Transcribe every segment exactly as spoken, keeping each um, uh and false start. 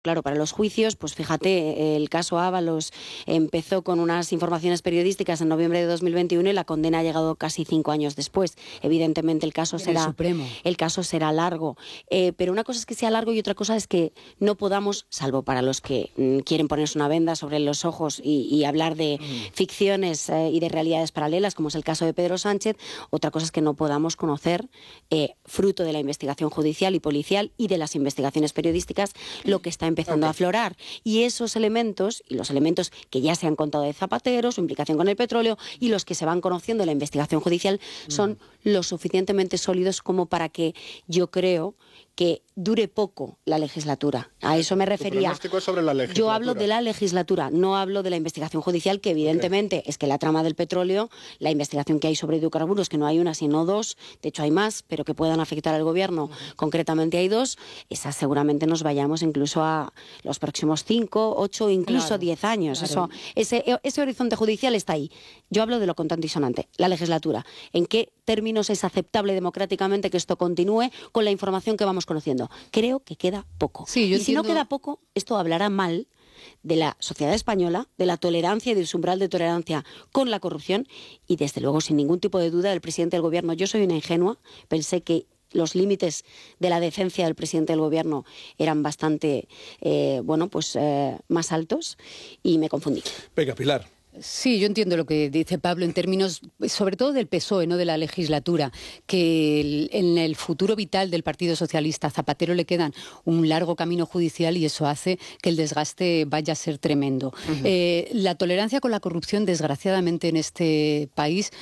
Claro, para los juicios, pues fíjate, el caso Ábalos empezó con unas informaciones periodísticas en noviembre de dos mil veintiuno y la condena ha llegado casi cinco años después. Evidentemente el caso será, Supremo. el caso será largo, eh, pero una cosa es que sea largo y otra cosa es que no podamos, salvo para los que mm, quieren ponerse una venda sobre los ojos y, y hablar de mm. ficciones eh, y de realidades paralelas, como es el caso de Pedro Sánchez, otra cosa es que no podamos conocer, eh, fruto de la investigación judicial y policial y de las investigaciones periodísticas, lo que está empezando okay. a aflorar. Y esos elementos, y los elementos que ya se han contado de Zapatero, su implicación con el petróleo, y los que se van conociendo de la investigación judicial, son mm. lo suficientemente sólidos como para que yo creo que dure poco la legislatura. A eso me refería. Sobre la legislatura. Yo hablo de la legislatura, no hablo de la investigación judicial, que evidentemente okay. es que la trama del petróleo, la investigación que hay sobre hidrocarburos, que no hay una sino dos, de hecho hay más, pero que puedan afectar al gobierno, uh-huh. concretamente hay dos, esas seguramente nos vayamos incluso a los próximos cinco, ocho, incluso claro, diez años. Claro. Eso, ese, ese horizonte judicial está ahí. Yo hablo de lo contante y sonante, la legislatura. ¿En qué términos es aceptable democráticamente que esto continúe con la información que vamos conociendo? Creo que queda poco. Sí, yo y entiendo... si no queda poco, esto hablará mal de la sociedad española, de la tolerancia y del umbral de tolerancia con la corrupción y, desde luego, sin ningún tipo de duda, del presidente del gobierno. Yo soy una ingenua, pensé que los límites de la decencia del presidente del gobierno eran bastante, eh, bueno, pues eh, más altos y me confundí. Venga, Pilar. Sí, yo entiendo lo que dice Pablo en términos, sobre todo del P S O E, no de la legislatura, que el, en el futuro vital del Partido Socialista a Zapatero le quedan un largo camino judicial y eso hace que el desgaste vaya a ser tremendo. Uh-huh. Eh, la tolerancia con la corrupción, desgraciadamente, en este país...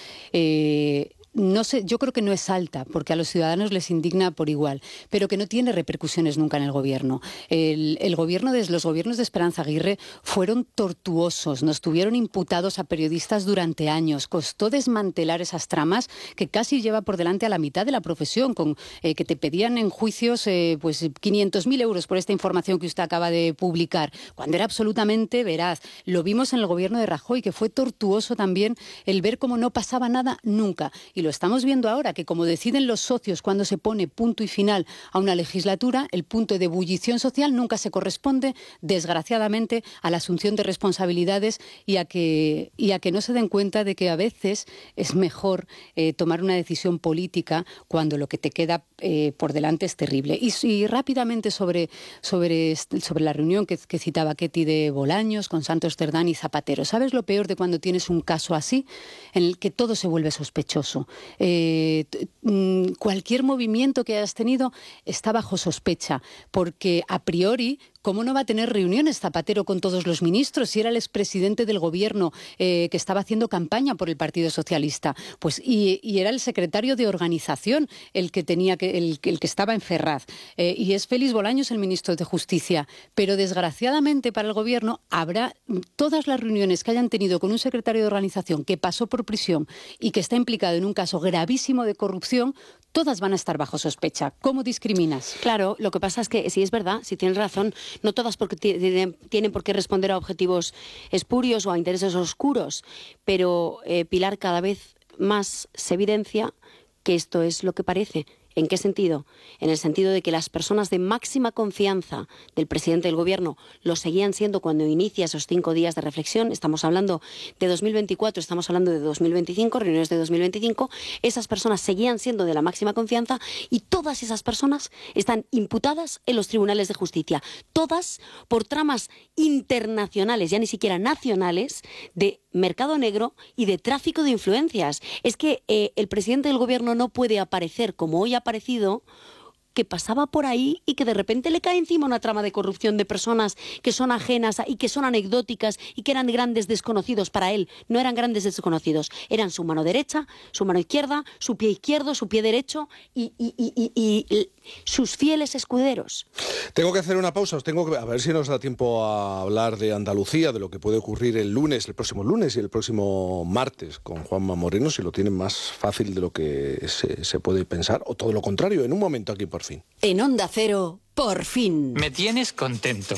Eh, No sé, yo creo que no es alta, porque a los ciudadanos les indigna por igual, pero que no tiene repercusiones nunca en el gobierno. El, el gobierno de, los gobiernos de Esperanza Aguirre fueron tortuosos, nos tuvieron imputados a periodistas durante años, costó desmantelar esas tramas que casi lleva por delante a la mitad de la profesión, con eh, que te pedían en juicios eh, pues quinientos mil euros por esta información que usted acaba de publicar, cuando era absolutamente veraz. Lo vimos en el gobierno de Rajoy, que fue tortuoso también el ver cómo no pasaba nada nunca. Y lo estamos viendo ahora, que como deciden los socios cuando se pone punto y final a una legislatura, el punto de ebullición social nunca se corresponde, desgraciadamente, a la asunción de responsabilidades y a que, y a que no se den cuenta de que a veces es mejor eh, tomar una decisión política cuando lo que te queda eh, por delante es terrible. Y, y rápidamente sobre, sobre, sobre la reunión que, que citaba Ketty de Bolaños con Santos Cerdán y Zapatero. ¿Sabes lo peor de cuando tienes un caso así, en el que todo se vuelve sospechoso? Eh, cualquier movimiento que hayas tenido está bajo sospecha, porque a priori, ¿cómo no va a tener reuniones Zapatero con todos los ministros si era el expresidente del gobierno eh, que estaba haciendo campaña por el Partido Socialista? Pues y, y era el secretario de organización el que tenía que el, el que estaba en Ferraz eh, y es Félix Bolaños el ministro de Justicia. Pero desgraciadamente para el gobierno habrá todas las reuniones que hayan tenido con un secretario de organización que pasó por prisión y que está implicado en un caso gravísimo de corrupción, todas van a estar bajo sospecha. ¿Cómo discriminas? Claro, lo que pasa es que, si es verdad, si tienes razón, no todas porque tienen, tienen por qué responder a objetivos espurios o a intereses oscuros, pero eh, Pilar, cada vez más se evidencia que esto es lo que parece. ¿En qué sentido? En el sentido de que las personas de máxima confianza del presidente del gobierno lo seguían siendo cuando inicia esos cinco días de reflexión. Estamos hablando de dos mil veinticuatro, estamos hablando de dos mil veinticinco, reuniones de dos mil veinticinco. Esas personas seguían siendo de la máxima confianza y todas esas personas están imputadas en los tribunales de justicia. Todas por tramas internacionales, ya ni siquiera nacionales, de mercado negro y de tráfico de influencias. Es que eh, el presidente del gobierno no puede aparecer como hoy ha aparecido, que pasaba por ahí y que de repente le cae encima una trama de corrupción de personas que son ajenas a, y que son anecdóticas y que eran grandes desconocidos para él. No eran grandes desconocidos, eran su mano derecha, su mano izquierda, su pie izquierdo, su pie derecho y, y, y, y, y sus fieles escuderos. Tengo que hacer una pausa, os tengo que, a ver si nos da tiempo a hablar de Andalucía, de lo que puede ocurrir el lunes, el próximo lunes y el próximo martes con Juanma Moreno, si lo tienen más fácil de lo que se, se puede pensar, o todo lo contrario, en un momento aquí por fin. En Onda Cero, por fin. Me tienes contento.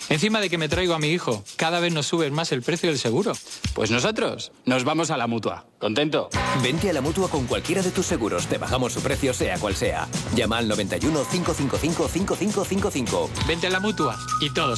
Encima de que me traigo a mi hijo, cada vez nos sube más el precio del seguro. Pues nosotros nos vamos a la Mutua. ¿Contento? Vente a la Mutua con cualquiera de tus seguros. Te bajamos su precio sea cual sea. Llama al noventa y uno, cinco cinco cinco, cinco cinco cinco cinco. Vente a la Mutua y todos